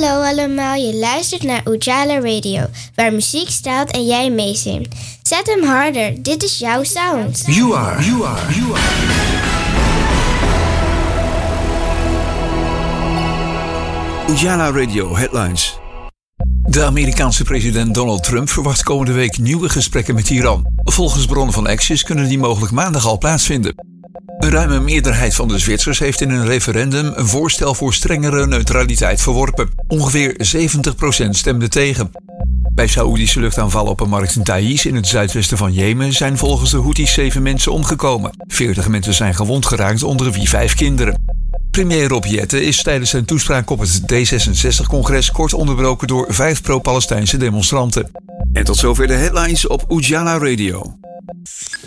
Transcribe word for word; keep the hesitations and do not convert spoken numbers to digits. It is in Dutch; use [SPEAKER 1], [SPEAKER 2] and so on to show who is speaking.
[SPEAKER 1] Hallo allemaal, je luistert naar Ujala Radio, waar muziek staat en jij meezingt. Zet hem harder, dit is jouw sound.
[SPEAKER 2] You are, you are, you are. Ujala Radio Headlines. De Amerikaanse president Donald Trump verwacht komende week nieuwe gesprekken met Iran. Volgens bronnen van Axios kunnen die mogelijk maandag al plaatsvinden. Een ruime meerderheid van de Zwitsers heeft in een referendum een voorstel voor strengere neutraliteit verworpen. Ongeveer zeventig procent stemde tegen. Bij Saoedische luchtaanvallen op een markt in Taiz in het zuidwesten van Jemen zijn volgens de Houthis zeven mensen omgekomen. veertig mensen zijn gewond geraakt, onder wie vijf kinderen. Premier Rob Jetten is tijdens zijn toespraak op het D zesenzestig-congres kort onderbroken door vijf pro-Palestijnse demonstranten. En tot zover de headlines op Ujala Radio.